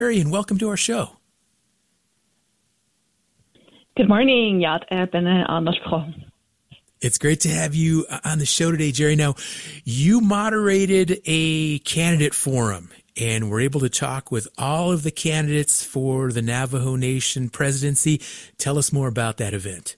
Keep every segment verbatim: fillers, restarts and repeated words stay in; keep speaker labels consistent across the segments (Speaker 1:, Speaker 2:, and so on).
Speaker 1: And welcome to our show.
Speaker 2: Good morning. Ja, ik ben aan de school.
Speaker 1: It's great to have you on the show today, Jerry. Now, you moderated a candidate forum, and we're able to talk with all of the candidates for the Navajo Nation presidency. Tell us more about that event.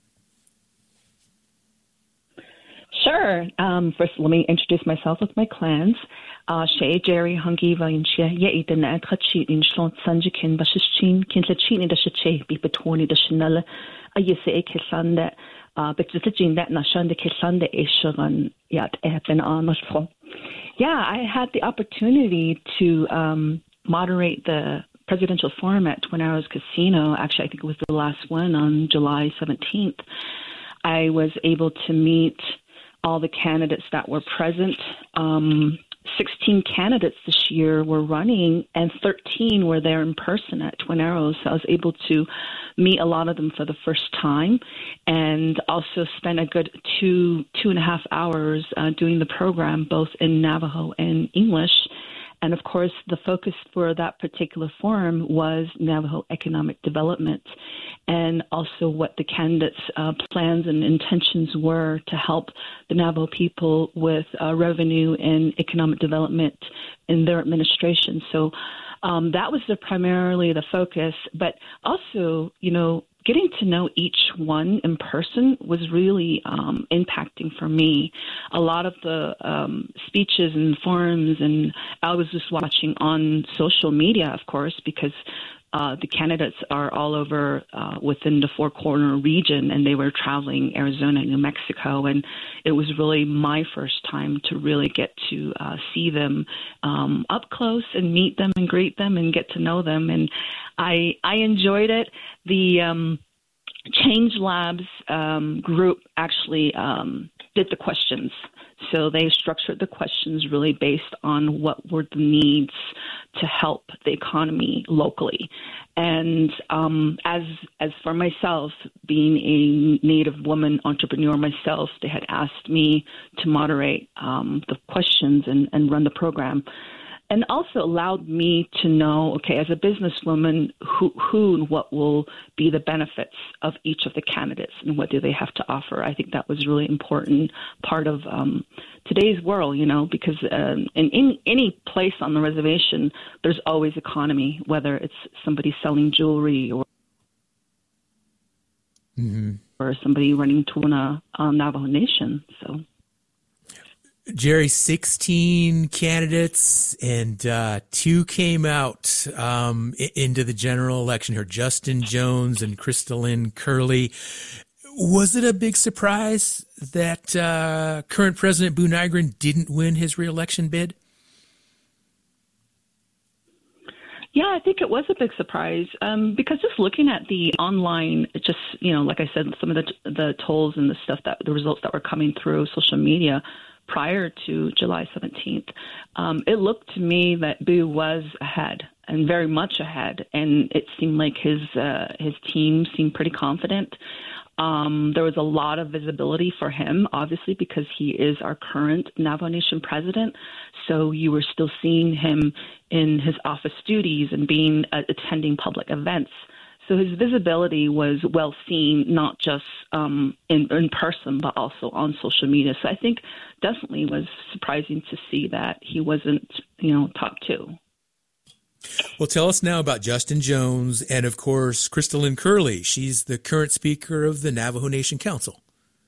Speaker 2: Sure. Um, first, let me introduce myself with my clans. She Jerry Hungy Valentia, ye iten at Hachi in Schlont Sanjikin, Bashichin, Kintlachin, the Shache, be between the Chanel, a Yese Kisande, but the Jin that Nashan the Kisande Eshagan Yat Epen on Yeah, I had the opportunity to um, moderate the presidential forum at Twin Arrows Casino. Actually, I think it was the last one on July seventeenth. I was able to meet all the candidates that were present. Um, sixteen candidates this year were running, and thirteen were there in person at Twin Arrows. So I was able to meet a lot of them for the first time, and also spend a good two, two and a half hours uh, doing the program, both in Navajo and English. And of course, the focus for that particular forum was Navajo economic development, and also what the candidates' uh, plans and intentions were to help the Navajo people with uh, revenue and economic development in their administration. So um, that was the, primarily the focus. But also, you know, getting to know each one in person was really um, impacting for me. A lot of the um, speeches and forums, and I was just watching on social media, of course, because uh, the candidates are all over uh, within the Four Corner region, and they were traveling Arizona, New Mexico, and it was really my first time to really get to uh, see them um, up close and meet them and greet them and get to know them, and I I enjoyed it. The um, Change Labs um, group actually um, did the questions. So they structured the questions really based on what were the needs to help the economy locally. And um, as as for myself, being a Native woman entrepreneur myself, they had asked me to moderate um, the questions and, and run the program. And also allowed me to know, okay, as a businesswoman, who, who and what will be the benefits of each of the candidates and what do they have to offer. I think that was really important part of um, today's world, you know, because um, in, in any place on the reservation, there's always economy, whether it's somebody selling jewelry or mm-hmm. or somebody running Tuna um, Navajo Nation. So.
Speaker 1: Jerry, sixteen candidates, and uh, two came out um, into the general election here, Justin Jones and Crystalline Curley. Was it a big surprise that uh, current President Boo Nygren didn't win his reelection bid?
Speaker 2: Yeah, I think it was a big surprise um, because just looking at the online, it just, you know, like I said, some of the the tolls and the stuff that the results that were coming through social media prior to July seventeenth, um, it looked to me that Boo was ahead and very much ahead, and it seemed like his uh, his team seemed pretty confident. Um, there was a lot of visibility for him, obviously, because he is our current Navajo Nation president. So you were still seeing him in his office duties and being uh, attending public events. So his visibility was well seen, not just um, in, in person, but also on social media. So I think definitely was surprising to see that he wasn't, you know, top two.
Speaker 1: Well, tell us now about Justin Jones and, of course, Crystalline Curley. She's the current speaker of the Navajo Nation Council.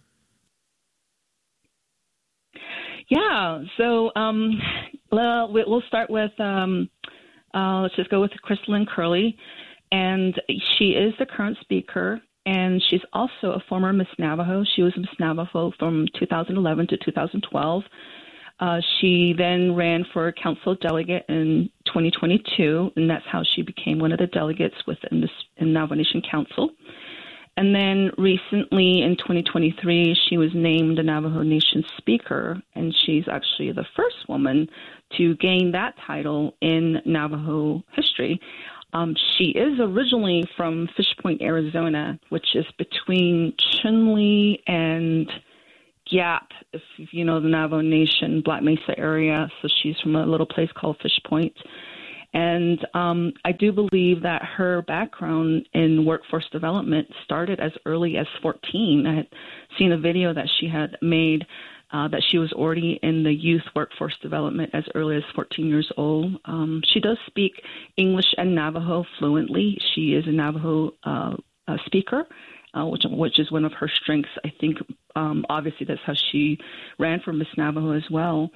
Speaker 2: Yeah, so um, well, we'll start with, um, uh, let's just go with Crystalline Curley. And she is the current speaker, and she's also a former Miss Navajo. She was Miss Navajo from two thousand eleven to two thousand twelve. Uh, she then ran for council delegate in twenty twenty-two, and that's how she became one of the delegates within the in Navajo Nation Council. And then recently in twenty twenty-three, she was named the Navajo Nation Speaker, and she's actually the first woman to gain that title in Navajo history. Um, she is originally from Fish Point, Arizona, which is between Chinle and Gap, if you know the Navajo Nation, Black Mesa area. So she's from a little place called Fish Point. And um, I do believe that her background in workforce development started as early as fourteen. I had seen a video that she had made uh, that she was already in the youth workforce development as early as fourteen years old. Um, she does speak English and Navajo fluently. She is a Navajo uh, uh, speaker, uh, which, which is one of her strengths. I think, um, obviously, that's how she ran for Miss Navajo as well.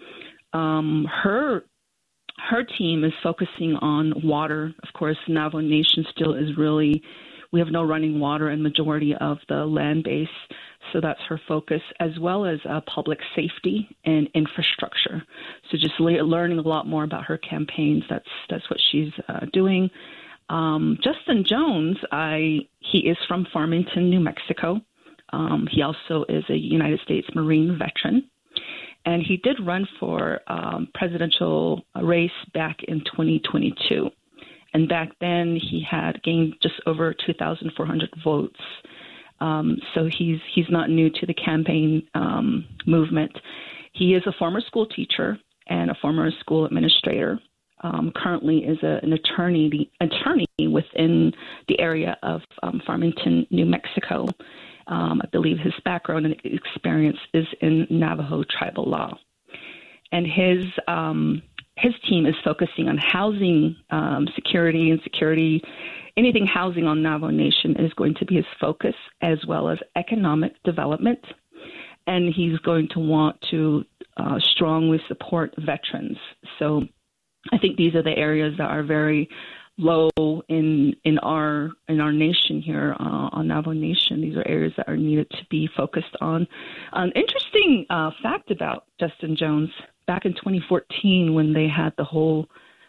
Speaker 2: Um, her Her team is focusing on water. Of course, Navajo Nation still is really, we have no running water in majority of the land base. So that's her focus, as well as uh, public safety and infrastructure. So just le- learning a lot more about her campaigns. That's that's what she's uh, doing. Um, Justin Jones, I he is from Farmington, New Mexico. Um, he also is a United States Marine veteran. And he did run for um, presidential race back in twenty twenty-two. And back then he had gained just over two thousand four hundred votes. Um, so he's he's not new to the campaign um, movement. He is a former school teacher and a former school administrator. Um, currently is a, an attorney the attorney within the area of um, Farmington, New Mexico. Um, I believe his background and experience is in Navajo tribal law. And his um, his team is focusing on housing um, security and security. Anything housing on Navajo Nation is going to be his focus, as well as economic development. And he's going to want to uh, strongly support veterans. So I think these are the areas that are very low in in our in our nation here uh, on Navajo Nation. These are areas that are needed to be focused on. An interesting uh, fact about Justin Jones, back in twenty fourteen, when they had the whole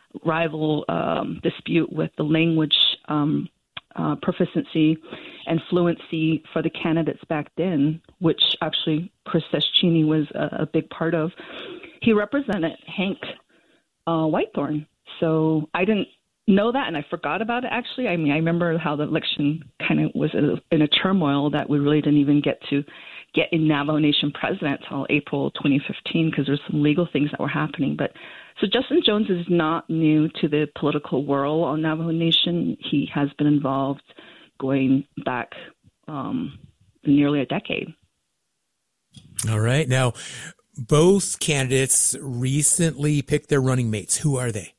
Speaker 2: rival um, dispute with the language um, uh, proficiency and fluency for the candidates back then, which actually Chris Deschini was a, a big part of, he represented Hank uh, Whitethorn. So I didn't know that, and I forgot about it, actually. I mean, I remember how the election kind of was in a, in a turmoil that we really didn't even get to get a Navajo Nation president until April twenty fifteen, because there's some legal things that were happening. But so Justin Jones is not new to the political world on Navajo Nation. He has been involved going back um, nearly a decade.
Speaker 1: All right. Now, both candidates recently picked their running mates. Who are they?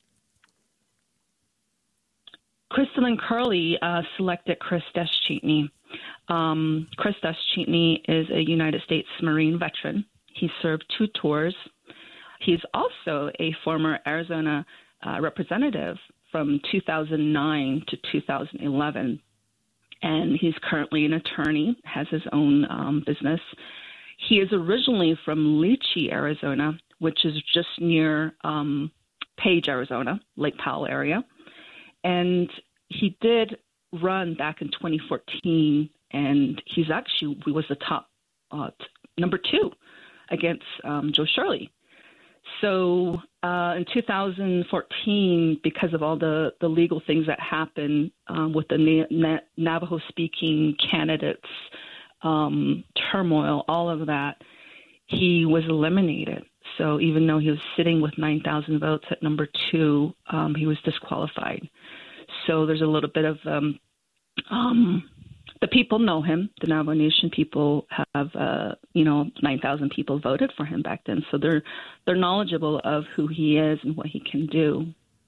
Speaker 2: Crystalline Curley uh, selected Chris Deschini. Um, Chris Deschini is a United States Marine veteran. He served two tours. He's also a former Arizona uh, representative from two thousand nine to two thousand eleven. And he's currently an attorney, has his own um, business. He is originally from Leachy, Arizona, which is just near um, Page, Arizona, Lake Powell area. And he did run back in twenty fourteen, and he's actually, he was the top uh, t- number two against um, Joe Shirley. So uh, in two thousand fourteen, because of all the, the legal things that happened um, with the Na- Na- Navajo-speaking candidates, um, turmoil, all of that, he was eliminated. So even though he was sitting with nine thousand votes at number two, um, he was disqualified. So there's a little bit of um, um, the people know him. The Navajo Nation people have, uh, you know, nine thousand people voted for him back then. So they're they're knowledgeable of who he is and what he can do.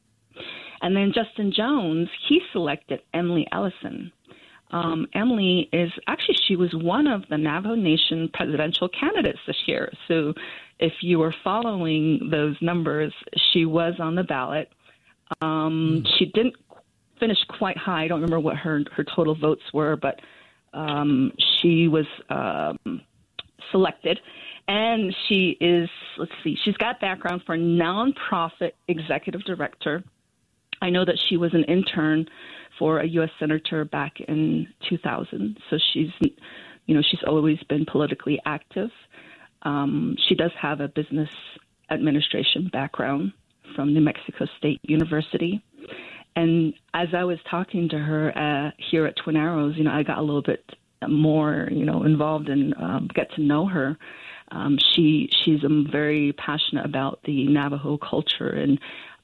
Speaker 2: And then Justin Jones, he selected Emily Ellison. Um, Emily is actually, she was one of the Navajo Nation presidential candidates this year. So if you were following those numbers, she was on the ballot. Um, she didn't finish quite high. I don't remember what her, her total votes were, but um, she was um, selected. And she is, let's see, she's got background for nonprofit executive director. I know that she was an intern for a U S senator back in two thousand. So she's, you know, she's always been politically active. Um, she does have a business administration background from New Mexico State University. And as I was talking to her uh, here at Twin Arrows, you know, I got a little bit more, you know, involved and um, get to know her. Um, she she's um, very passionate about the Navajo culture and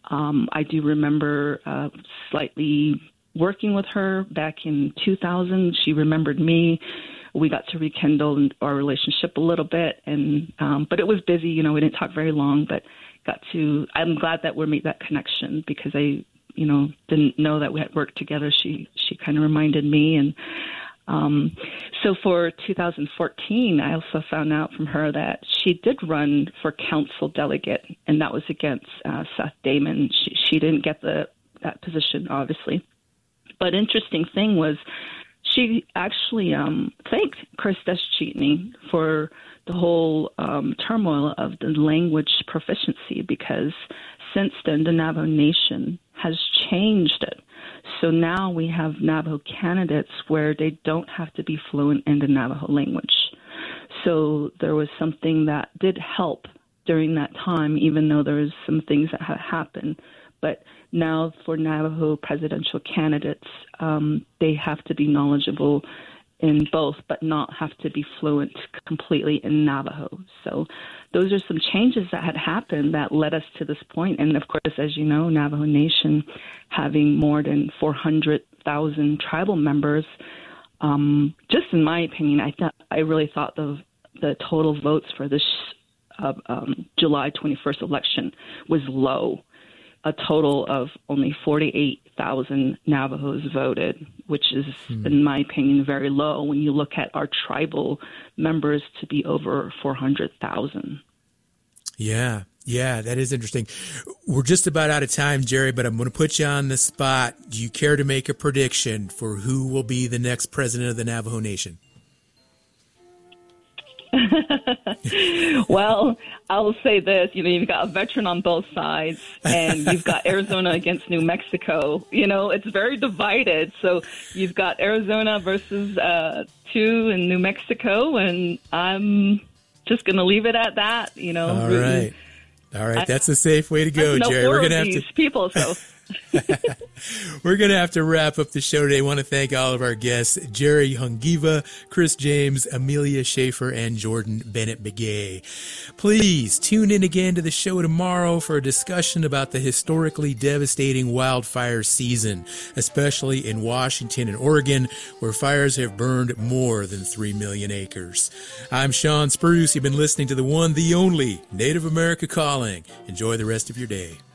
Speaker 2: Um, I do remember uh, slightly working with her back in two thousand. She remembered me. We got to rekindle our relationship a little bit, and um, but it was busy. You know, we didn't talk very long, but got to. I'm glad that we made that connection because I, you know, didn't know that we had worked together. She she kind of reminded me, and um, so for two thousand fourteen, I also found out from her that she did run for council delegate, and that was against uh, Seth Damon. She she didn't get the that position, obviously, but interesting thing was. She actually um, thanked Chris Deschutney for the whole um, turmoil of the language proficiency because since then the Navajo Nation has changed it. So now we have Navajo candidates where they don't have to be fluent in the Navajo language. So there was something that did help during that time, even though there was some things that had happened. But now for Navajo presidential candidates, um, they have to be knowledgeable in both, but not have to be fluent completely in Navajo. So those are some changes that had happened that led us to this point. And of course, as you know, Navajo Nation having more than four hundred thousand tribal members, um, just in my opinion, I thought I really thought the the total votes for this uh, um, July twenty-first election was low. A total of only forty-eight thousand Navajos voted, which is, hmm. in my opinion, very low when you look at our tribal members to be over four hundred thousand.
Speaker 1: Yeah, yeah, that is interesting. We're just about out of time, Jerry, but I'm going to put you on the spot. Do you care to make a prediction for who will be the next president of the Navajo Nation?
Speaker 2: Well, I'll say this, you know, you've got a veteran on both sides and you've got Arizona against New Mexico. You know, it's very divided. So you've got Arizona versus uh, two in New Mexico, and I'm just going to leave it at that, you know.
Speaker 1: All right. All right. That's a safe way to go, Jerry. We're going to have
Speaker 2: these
Speaker 1: to
Speaker 2: people, so
Speaker 1: We're going to have to wrap up the show today. I want to thank all of our guests, Jerry Hungiva, Chris James, Amelia Schaefer, and Jordan Bennett Begay. Please tune in again to the show tomorrow for a discussion about the historically devastating wildfire season, especially in Washington and Oregon, where fires have burned more than three million acres. I'm Sean Spruce. You've been listening to the one, the only Native America Calling. Enjoy the rest of your day.